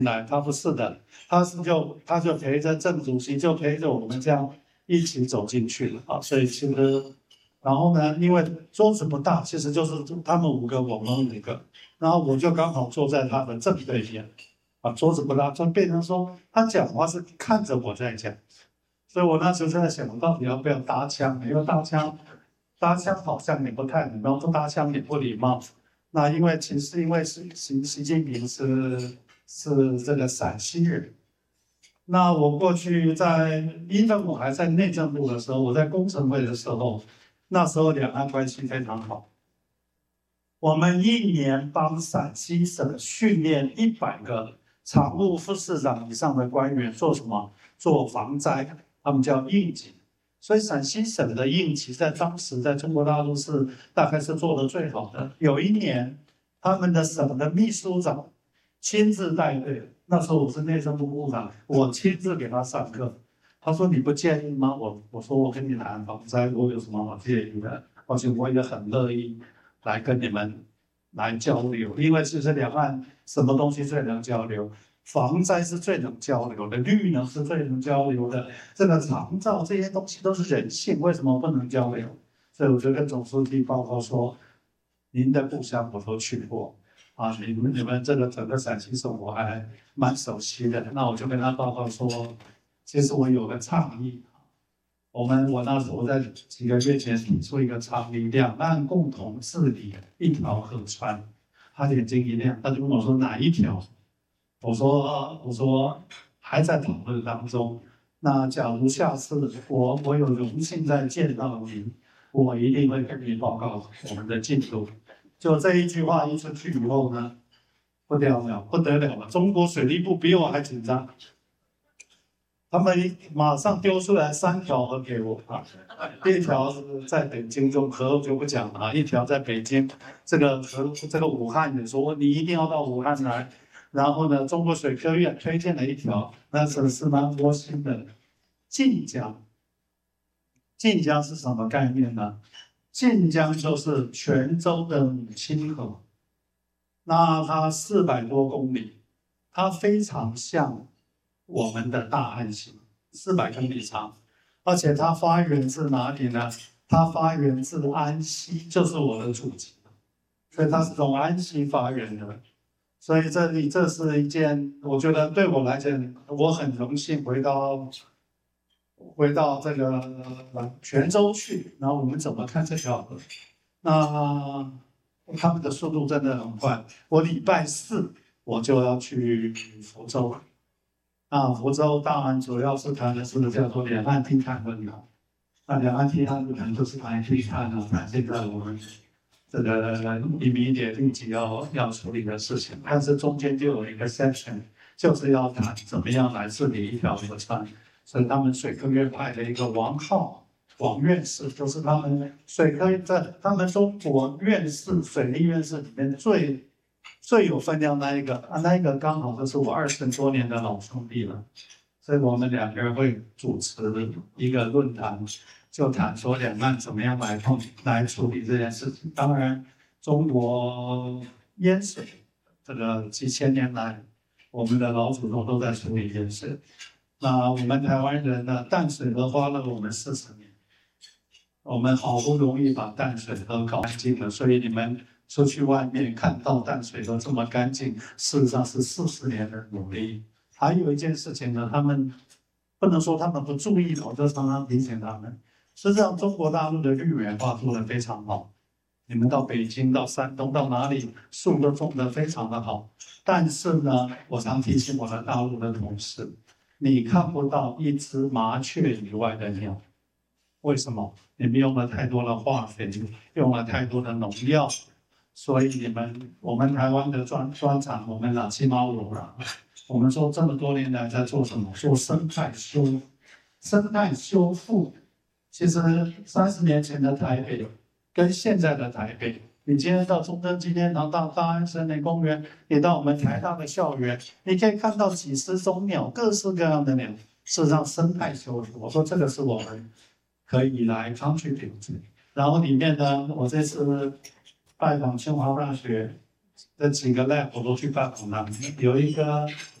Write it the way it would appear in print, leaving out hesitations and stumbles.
来，他不是的，他就陪着郑主席，就陪着我们这样一起走进去了啊。所以其实，然后呢，因为桌子不大，其实就是他们5个，我们5个，然后我就刚好坐在他的正对面，啊，桌子不大，就变成说他讲话是看着我在讲，所以我那时候就在想，我到底要不要搭腔？因为搭腔好像也不太礼貌，不搭腔也不礼貌。那因为其实因为习近平是这个陕西人，那我过去因为我还在内政部的时候，我在工程会的时候，那时候两岸关系非常好。我们1年帮陕西省训练100个常务副市长以上的官员做什么？做防灾，他们叫应急。所以陕西省的应急在当时在中国大陆大概是做得最好的。有一年，他们的省的秘书长亲自带队，那时候我是内政部部长，我亲自给他上课。他说：“你不介意吗？”我说：“我跟你谈防灾，我有什么好介意的？而且我也很乐意来跟你们来交流，因为其实两岸什么东西最能交流？防灾是最能交流的，绿能是最能交流的，这个长照这些东西都是人性，为什么不能交流？所以我就跟总书记报告说，您的故乡我都去过，啊，你们这个整个陕西省我还蛮熟悉的。那我就跟他报告说，其实我有个倡议，我那时候在几个月前提出一个倡议，两岸共同治理一条河川。他眼睛一亮，他就问我说哪一条？我说还在讨论当中。那假如下次我有荣幸再见到您，我一定会跟你报告我们的进度。就这一句话一出去以后呢，不得了了！中国水利部比我还紧张，他们马上丢出来3条河给我啊，第一条是在北京，河就不讲了啊，一条在北京，这个武汉也说你一定要到武汉来。然后呢，中国水科院推荐了一条，那是蛮窝心的，晋江。晋江是什么概念呢？晋江就是泉州的母亲河，那它400多公里，它非常像我们的大汉溪，400公里长，而且它发源自哪里呢？它发源自安溪，就是我的祖籍，所以它是从安溪发源的。所以这是一件，我觉得对我来讲，我很荣幸回到这个泉州去，然后我们怎么看这条河？那他们的速度真的很快。我礼拜4我就要去福州，福州当然主要是谈的是叫做两岸低碳论坛。那两岸低碳论坛就是谈低碳啊，现在我们这个立即要处理的事情，但是中间就有一个 section， 就是要谈怎么样来治理一条河川。所以他们水科院派了一个王院士，就是他们在他们中国院士、水利院士里面最有分量那一个那一个刚好就是我20多年的老兄弟了。所以我们2个人会主持一个论坛，就谈说两岸怎么样来处理这件事情。当然，中国淹水这个几千年来，我们的老祖宗都在处理淹水。那我们台湾人呢，淡水河花了我们40年，我们好不容易把淡水河搞干净了，所以你们出去外面看到淡水河这么干净，事实上是40年的努力。还有一件事情呢，他们不能说他们不注意的，我就常常提醒他们。实际上，中国大陆的绿源化做得非常好，你们到北京、到山东、到哪里，树都种得非常的好。但是呢，我常提醒我的大陆的同事，你看不到一只麻雀以外的鸟，为什么？你们用了太多的化肥，用了太多的农药，所以我们台湾的专长，我们7毛5了。我们说这么多年来在做什么？做生态修复。其实30年前的台北跟现在的台北，你今天到中正纪念堂、到大安森林公园，你到我们台大的校园，你可以看到几十种鸟，各式各样的鸟。事实上，生态修复，我说这个是我们可以来contribute。然后里面呢，我这次拜访清华大学的几个 lab 我都去拜访他们，有一个